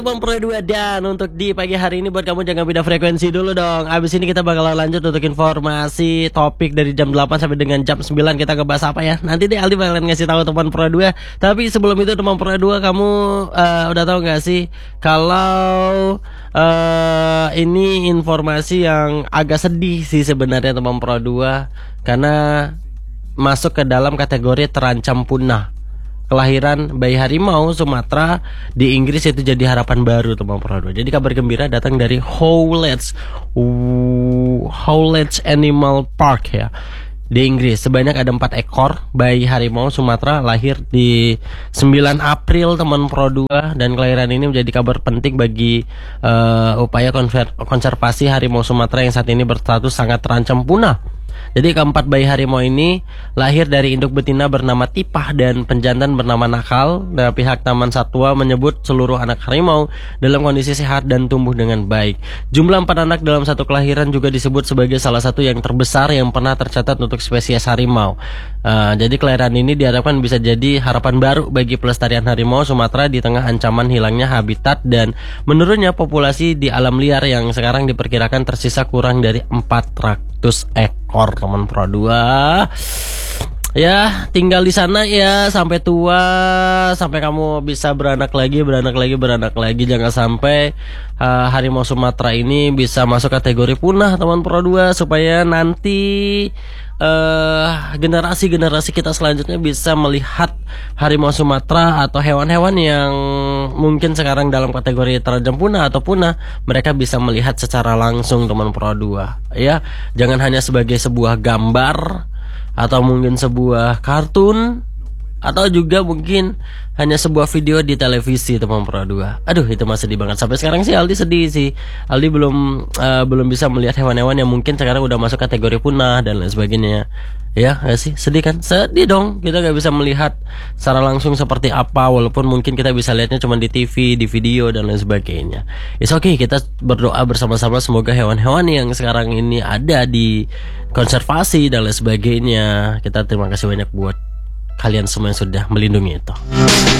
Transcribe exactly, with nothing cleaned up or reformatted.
Bang Pro dua, dan untuk di pagi hari ini buat kamu jangan pindah frekuensi dulu dong. Abis ini kita bakal lanjut untuk informasi topik dari jam delapan sampai dengan jam sembilan. Kita ngebahas apa ya? Nanti deh Aldi bakalan ngasih tahu teman Pro dua. Tapi sebelum itu teman Pro dua, kamu uh, udah tahu nggak sih kalau uh, ini informasi yang agak sedih sih sebenarnya teman Pro dua, karena masuk ke dalam kategori terancam punah. Kelahiran bayi harimau Sumatera di Inggris itu jadi harapan baru teman Pro dua. Jadi kabar gembira datang dari Howletts Howletts Animal Park ya, di Inggris. Sebanyak ada empat ekor bayi harimau Sumatera lahir di sembilan April teman Pro dua, dan kelahiran ini menjadi kabar penting bagi uh, upaya konser konservasi harimau Sumatera yang saat ini berstatus sangat terancam punah. Jadi keempat bayi harimau ini lahir dari induk betina bernama Tipah dan penjantan bernama Nakal. Nah, pihak Taman Satwa menyebut seluruh anak harimau dalam kondisi sehat dan tumbuh dengan baik. Jumlah empat anak dalam satu kelahiran juga disebut sebagai salah satu yang terbesar yang pernah tercatat untuk spesies harimau. Uh, jadi kelahiran ini diharapkan bisa jadi harapan baru bagi pelestarian harimau Sumatera di tengah ancaman hilangnya habitat dan menurunnya populasi di alam liar yang sekarang diperkirakan tersisa kurang dari empat ratus ekor teman Pro dua. Ya, tinggal di sana ya sampai tua, sampai kamu bisa beranak lagi, beranak lagi, beranak lagi. Jangan sampai uh, harimau Sumatera ini bisa masuk kategori punah teman Pro dua, supaya nanti uh, generasi-generasi kita selanjutnya bisa melihat harimau Sumatera atau hewan-hewan yang mungkin sekarang dalam kategori terancam punah atau punah, mereka bisa melihat secara langsung teman Pro dua ya. Jangan hanya sebagai sebuah gambar atau mungkin sebuah kartun, atau juga mungkin hanya sebuah video di televisi teman Pro dua. Aduh, itu masih sedih banget. Sampai sekarang sih Aldi sedih sih. Aldi belum uh, belum bisa melihat hewan-hewan yang mungkin sekarang udah masuk kategori punah dan lain sebagainya. Ya gak sih? Sedih kan? Sedih dong. Kita gak bisa melihat secara langsung seperti apa, walaupun mungkin kita bisa lihatnya cuma di T V, di video dan lain sebagainya. It's okay, kita berdoa bersama-sama semoga hewan-hewan yang sekarang ini ada di konservasi dan lain sebagainya. Kita terima kasih banyak buat kalian semua yang sudah melindungi itu.